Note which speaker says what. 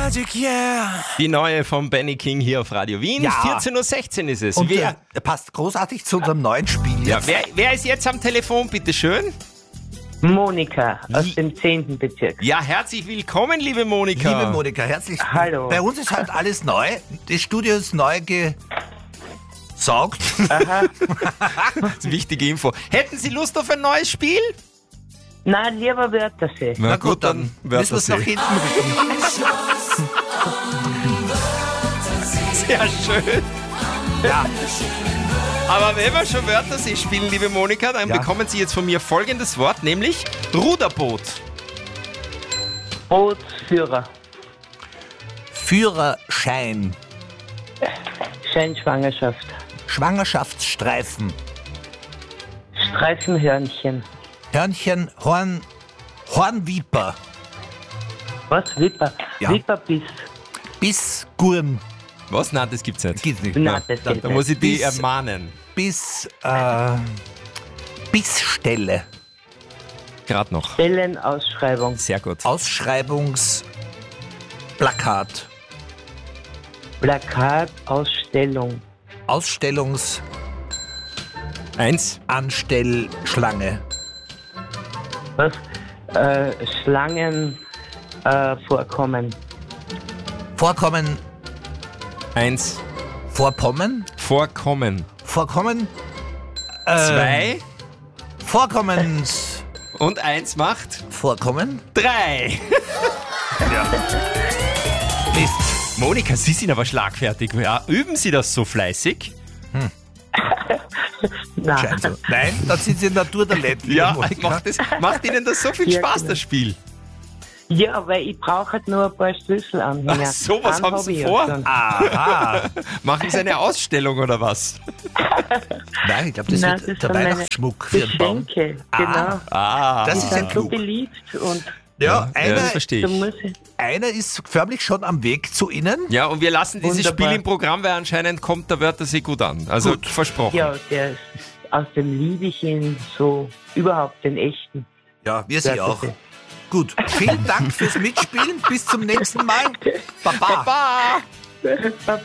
Speaker 1: Magic, yeah.
Speaker 2: Die neue von Benny King hier auf Radio Wien.
Speaker 3: Ja.
Speaker 2: 14.16 Uhr ist es.
Speaker 3: Und passt großartig zu unserem neuen Spiel jetzt.
Speaker 2: Wer ist jetzt am Telefon, bitteschön?
Speaker 4: Monika aus dem 10. Bezirk.
Speaker 2: Ja, herzlich willkommen, liebe Monika.
Speaker 3: Liebe Monika, herzlich
Speaker 4: Hallo.
Speaker 3: Bei uns ist halt alles neu. Das Studio ist neu gesaugt.
Speaker 2: Das ist wichtige Info. Hätten Sie Lust auf ein neues Spiel?
Speaker 4: Nein, lieber Wörtersee.
Speaker 2: Na
Speaker 3: Gut, dann müssen wir es nach hinten rücken.
Speaker 2: Sehr schön.
Speaker 3: Ja.
Speaker 2: Aber wenn wir schon Wörtersee spielen, liebe Monika, dann
Speaker 3: Ja.
Speaker 2: bekommen Sie jetzt von mir folgendes Wort, nämlich Ruderboot.
Speaker 4: Bootsführer.
Speaker 3: Führerschein.
Speaker 4: Scheinschwangerschaft.
Speaker 3: Schwangerschaftsstreifen.
Speaker 4: Streifenhörnchen.
Speaker 3: Hörnchen, Hornviper.
Speaker 4: Was? Wipper.
Speaker 3: Ja.
Speaker 4: Wipperbiss.
Speaker 3: Bissgurn.
Speaker 2: Was? Nein, das gibt's nicht.
Speaker 3: Geht's nicht.
Speaker 4: Nein, das
Speaker 2: Da
Speaker 4: geht
Speaker 2: muss ich die
Speaker 3: Bis-
Speaker 2: ermahnen.
Speaker 3: Bissstelle.
Speaker 2: Gerade noch.
Speaker 4: Stellenausschreibung.
Speaker 2: Sehr gut.
Speaker 3: Ausschreibungsplakat.
Speaker 4: Plakatausstellung.
Speaker 3: Ausstellungsanstellschlange.
Speaker 4: Was? Schlangen vorkommen.
Speaker 3: Vorkommen. Vorkommen.
Speaker 2: Vorkommen. 2
Speaker 3: Vorkommens.
Speaker 2: und 1 macht
Speaker 3: Vorkommen.
Speaker 2: 3.
Speaker 3: Mist.
Speaker 2: Monika, Sie sind aber schlagfertig. Ja, üben Sie das so fleißig?
Speaker 4: Nein.
Speaker 3: Scheint so. Nein, das sind Sie Naturtalent. liebe
Speaker 2: Ja,
Speaker 3: Monika.
Speaker 2: macht Ihnen das so viel
Speaker 4: Ja,
Speaker 2: Spaß,
Speaker 4: genau.
Speaker 2: das Spiel?
Speaker 4: Ja, weil ich brauche halt nur ein paar Schlüsselanhänger.
Speaker 2: Ach so, was
Speaker 4: Einen
Speaker 2: haben
Speaker 4: hab
Speaker 2: Sie
Speaker 4: ich ja
Speaker 2: vor?
Speaker 4: schon.
Speaker 3: Aha.
Speaker 2: Machen Sie eine Ausstellung oder was?
Speaker 3: Nein, ich glaube, das
Speaker 4: Nein,
Speaker 3: wird
Speaker 4: das
Speaker 3: der
Speaker 4: sind meine
Speaker 3: Weihnachtsschmuck für den Baum.
Speaker 4: Geschenke, genau.
Speaker 2: Ah,
Speaker 3: Das
Speaker 4: Die
Speaker 3: ist ja
Speaker 4: sind so
Speaker 3: klug.
Speaker 4: beliebt und
Speaker 3: Ja,
Speaker 2: das verstehe
Speaker 4: da
Speaker 2: ich.
Speaker 4: muss ich...
Speaker 3: einer ist förmlich schon am Weg zu Ihnen.
Speaker 2: Ja, und wir lassen dieses
Speaker 4: Wunderbar.
Speaker 2: Spiel im Programm, weil anscheinend kommt der Wörtersee gut an. Also
Speaker 3: Gut.
Speaker 2: versprochen.
Speaker 4: Ja, der ist, aus dem liebe ich ihn so überhaupt den echten.
Speaker 3: Ja, wir Sie auch.
Speaker 4: Wörtersee.
Speaker 3: Gut, vielen Dank fürs Mitspielen. Bis zum nächsten Mal. Baba.
Speaker 2: Baba!
Speaker 4: Baba.